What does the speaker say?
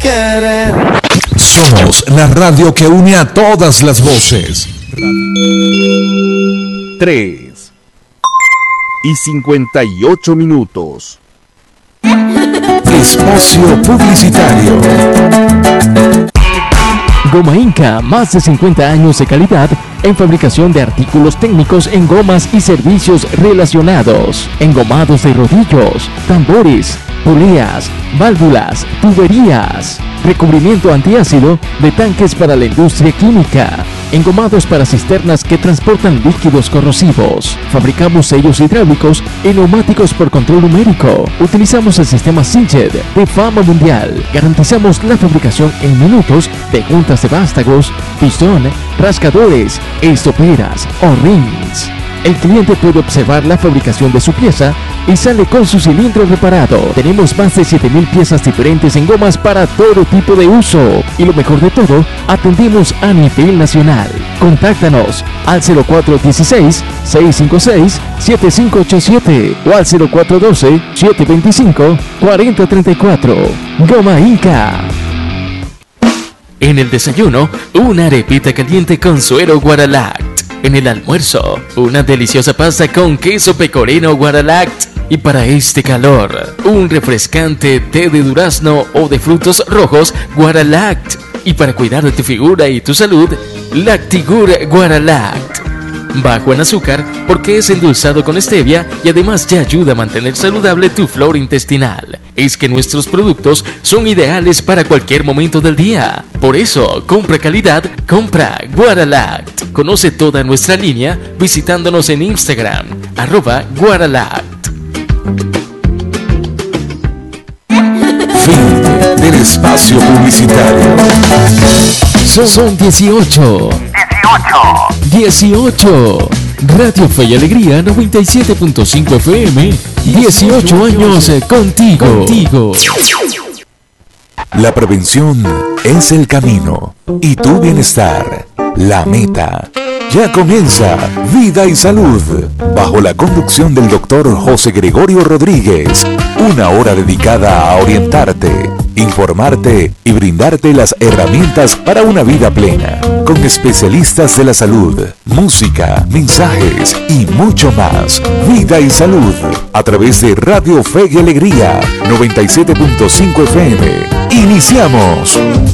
querer. Somos la radio que une a todas las voces. 3:58. Espacio publicitario. Goma Inca, más de 50 años de calidad en fabricación de artículos técnicos en gomas y servicios relacionados, engomados de rodillos, tambores, poleas, válvulas, tuberías, recubrimiento antiácido de tanques para la industria química, engomados para cisternas que transportan líquidos corrosivos. Fabricamos sellos hidráulicos y neumáticos por control numérico. Utilizamos el sistema Sinched de fama mundial. Garantizamos la fabricación en minutos de juntas de vástagos, pistón, rascadores, estoperas o rings. El cliente puede observar la fabricación de su pieza y sale con su cilindro reparado. Tenemos más de 7,000 piezas diferentes en gomas para todo tipo de uso. Y lo mejor de todo, atendemos a nivel nacional. Contáctanos al 0416-656-7587 o al 0412-725-4034. Goma Inca. En el desayuno, una arepita caliente con suero Guaralact. En el almuerzo, una deliciosa pasta con queso pecorino Guaralact. Y para este calor, un refrescante té de durazno o de frutos rojos Guaralact. Y para cuidar de tu figura y tu salud, Lactigur Guaralact. Bajo en azúcar porque es endulzado con stevia y además te ayuda a mantener saludable tu flora intestinal. Es que nuestros productos son ideales para cualquier momento del día. Por eso, compra calidad, compra Guaralact. Conoce toda nuestra línea visitándonos en Instagram, @Guaralact. Fin del espacio publicitario. Son 18. 18. Radio Fe y Alegría 97.5 FM. 18 años contigo. La prevención es el camino y tu bienestar la meta. Ya comienza Vida y Salud, bajo la conducción del doctor José Gregorio Rodríguez. Una hora dedicada a orientarte, informarte y brindarte las herramientas para una vida plena. Con especialistas de la salud, música, mensajes y mucho más. Vida y Salud, a través de Radio Fe y Alegría, 97.5 FM. ¡Iniciamos!